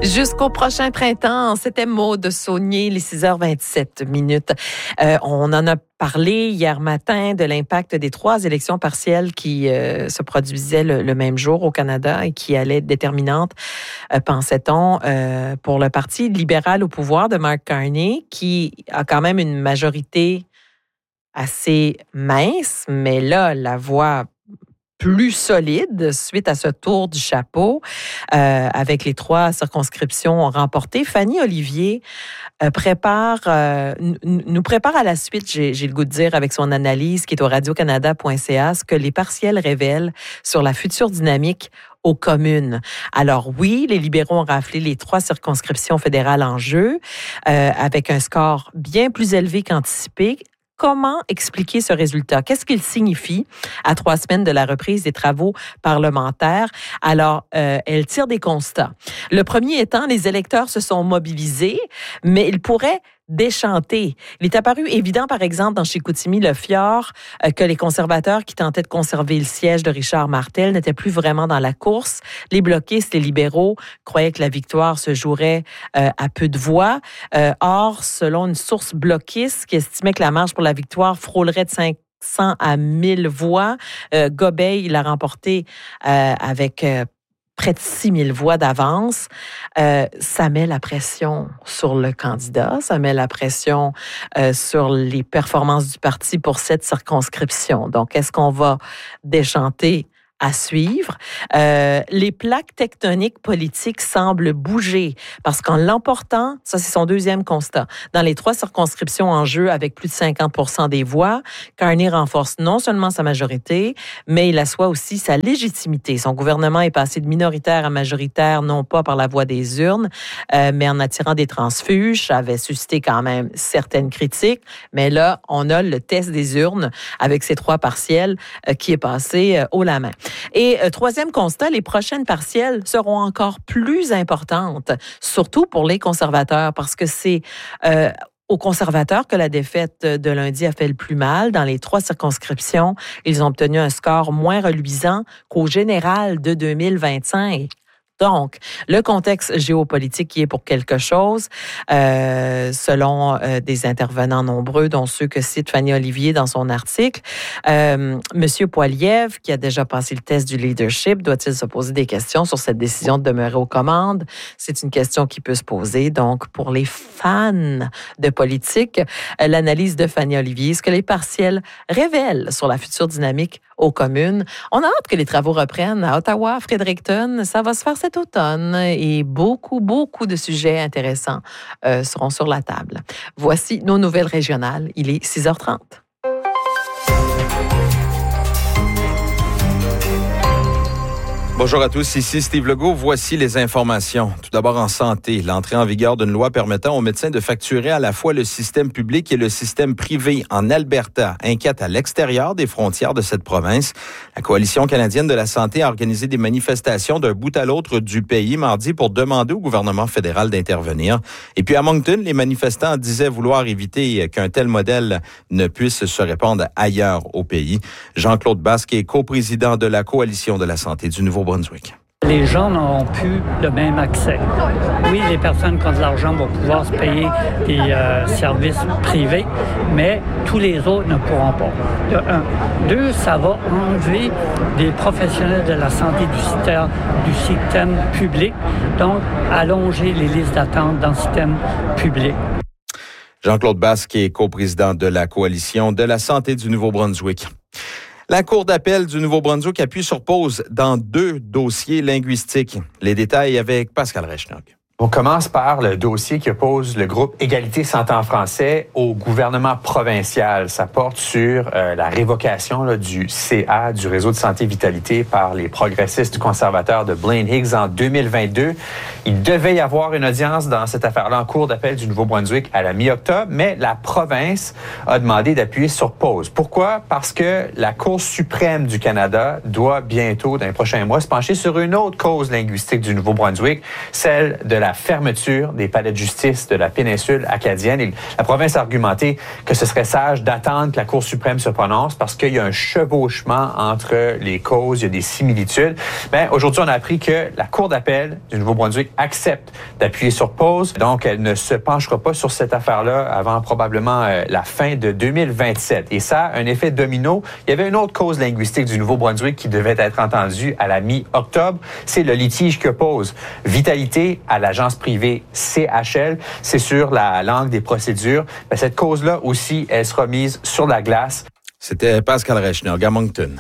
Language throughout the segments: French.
Jusqu'au prochain printemps, c'était Maude Saunier, les 6h27 minutes. On en a parlé hier matin de l'impact des 3 élections partielles qui se produisaient le même jour au Canada et qui allaient être déterminantes, pensait-on, pour le Parti libéral au pouvoir de Mark Carney, qui a quand même une majorité assez mince, mais là, la voix plus solide suite à ce tour du chapeau avec les 3 circonscriptions remportées. Fanny Olivier nous prépare à la suite, j'ai le goût de dire, avec son analyse qui est au radiocanada.ca, ce que les partiels révèlent sur la future dynamique aux communes. Alors oui, les libéraux ont raflé les 3 circonscriptions fédérales en jeu avec un score bien plus élevé qu'anticipé. Comment expliquer ce résultat? Qu'est-ce qu'il signifie à 3 semaines de la reprise des travaux parlementaires? Alors, elle tire des constats. Le premier étant, les électeurs se sont mobilisés, mais ils pourraient déchanter. Il est apparu évident, par exemple, dans Chicoutimi-Le Fjord, que les conservateurs qui tentaient de conserver le siège de Richard Martel n'étaient plus vraiment dans la course. Les bloquistes, les libéraux croyaient que la victoire se jouerait à peu de voix. Or, selon une source bloquiste qui estimait que la marge pour la victoire frôlerait de 500 à 1000 voix, Gobeil l'a remporté avec près de 6 000 voix d'avance. Ça met la pression sur le candidat, ça met la pression sur les performances du parti pour cette circonscription. Donc, est-ce qu'on va déchanter à suivre? Les plaques tectoniques politiques semblent bouger parce qu'en l'emportant, ça c'est son deuxième constat, dans les 3 circonscriptions en jeu avec plus de 50% des voix, Carney renforce non seulement sa majorité, mais il assoit aussi sa légitimité. Son gouvernement est passé de minoritaire à majoritaire, non pas par la voie des urnes, mais en attirant des transfuges. Ça avait suscité quand même certaines critiques, mais là, on a le test des urnes avec ces 3 partiels qui est passé haut la main. Et troisième constat, les prochaines partielles seront encore plus importantes, surtout pour les conservateurs, parce que c'est aux conservateurs que la défaite de lundi a fait le plus mal. Dans les 3 circonscriptions, ils ont obtenu un score moins reluisant qu'au général de 2025. Donc, le contexte géopolitique y est pour quelque chose, selon des intervenants nombreux, dont ceux que cite Fanny Olivier dans son article. Monsieur Poilievre, qui a déjà passé le test du leadership, doit-il se poser des questions sur cette décision de demeurer aux commandes? C'est une question qui peut se poser. Donc, pour les fans de politique, l'analyse de Fanny Olivier, ce que les partiels révèlent sur la future dynamique aux communes. On a hâte que les travaux reprennent à Ottawa, Fredericton. Ça va se faire cet automne et beaucoup de sujets intéressants seront sur la table. Voici nos nouvelles régionales. Il est 6h30. Bonjour à tous, ici Steve Legault. Voici les informations. Tout d'abord en santé, l'entrée en vigueur d'une loi permettant aux médecins de facturer à la fois le système public et le système privé en Alberta inquiète à l'extérieur des frontières de cette province. La Coalition canadienne de la santé a organisé des manifestations d'un bout à l'autre du pays mardi pour demander au gouvernement fédéral d'intervenir. Et puis à Moncton, les manifestants disaient vouloir éviter qu'un tel modèle ne puisse se répandre ailleurs au pays. Jean-Claude Basque est coprésident de la Coalition de la santé du Nouveau-Brunswick. Les gens n'auront plus le même accès. Oui, les personnes qui ont de l'argent vont pouvoir se payer des services privés, mais tous les autres ne pourront pas. De un. 2, ça va enlever des professionnels de la santé du système public, donc allonger les listes d'attente dans le système public. Jean-Claude Basque est coprésident de la Coalition de la santé du Nouveau-Brunswick. La Cour d'appel du Nouveau-Brunswick appuie sur pause dans 2 dossiers linguistiques. Les détails avec Pascal Rechnog. On commence par le dossier qui oppose le groupe Égalité Santé en français au gouvernement provincial. Ça porte sur la révocation du CA, du réseau de santé vitalité, par les progressistes conservateurs de Blaine Higgs en 2022. Il devait y avoir une audience dans cette affaire-là en Cour d'appel du Nouveau-Brunswick à la mi-octobre, mais la province a demandé d'appuyer sur pause. Pourquoi? Parce que la Cour suprême du Canada doit bientôt, dans les prochains mois, se pencher sur une autre cause linguistique du Nouveau-Brunswick, celle de la fermeture des palais de justice de la péninsule acadienne. Et la province a argumenté que ce serait sage d'attendre que la Cour suprême se prononce parce qu'il y a un chevauchement entre les causes, il y a des similitudes. Aujourd'hui, on a appris que la Cour d'appel du Nouveau-Brunswick accepte d'appuyer sur pause. Donc, elle ne se penchera pas sur cette affaire-là avant probablement la fin de 2027. Et ça a un effet domino. Il y avait une autre cause linguistique du Nouveau-Brunswick qui devait être entendue à la mi-octobre. C'est le litige que pose Vitalité à l'agence privée CHL. C'est sur la langue des procédures. Mais cette cause-là aussi, elle sera mise sur la glace. C'était Pascal Rechner, Gamoncton.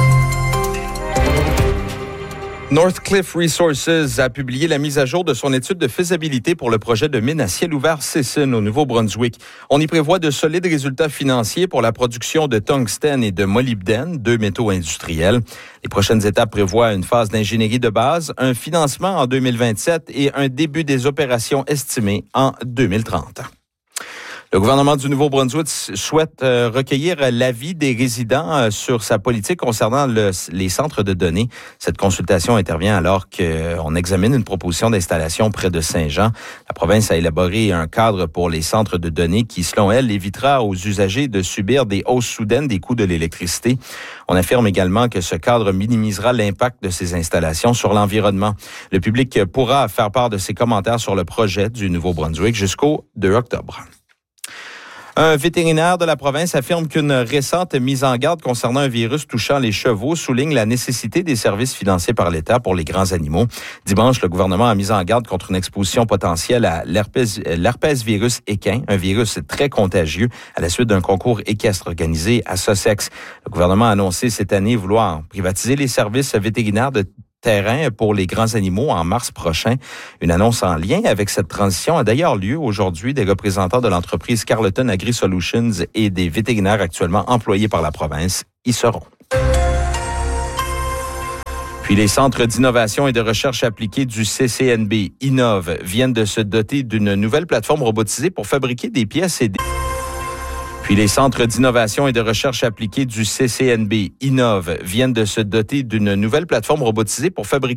Northcliffe Resources a publié la mise à jour de son étude de faisabilité pour le projet de mine à ciel ouvert Sisson au Nouveau-Brunswick. On y prévoit de solides résultats financiers pour la production de tungstène et de molybdène, 2 métaux industriels. Les prochaines étapes prévoient une phase d'ingénierie de base, un financement en 2027 et un début des opérations estimées en 2030. Le gouvernement du Nouveau-Brunswick souhaite recueillir l'avis des résidents sur sa politique concernant les centres de données. Cette consultation intervient alors qu'on examine une proposition d'installation près de Saint-Jean. La province a élaboré un cadre pour les centres de données qui, selon elle, évitera aux usagers de subir des hausses soudaines des coûts de l'électricité. On affirme également que ce cadre minimisera l'impact de ces installations sur l'environnement. Le public pourra faire part de ses commentaires sur le projet du Nouveau-Brunswick jusqu'au 2 octobre. Un vétérinaire de la province affirme qu'une récente mise en garde concernant un virus touchant les chevaux souligne la nécessité des services financés par l'État pour les grands animaux. Dimanche, le gouvernement a mis en garde contre une exposition potentielle à l'herpès virus équin, un virus très contagieux, à la suite d'un concours équestre organisé à Sussex. Le gouvernement a annoncé cette année vouloir privatiser les services vétérinaires de terrain pour les grands animaux en mars prochain. Une annonce en lien avec cette transition a d'ailleurs lieu aujourd'hui. Des représentants de l'entreprise Carleton Agri-Solutions et des vétérinaires actuellement employés par la province y seront. Puis les centres d'innovation et de recherche appliquée du CCNB Innove viennent de se doter d'une nouvelle plateforme robotisée pour fabriquer des pièces et des... Puis les centres d'innovation et de recherche appliquée du CCNB Innove viennent de se doter d'une nouvelle plateforme robotisée pour fabriquer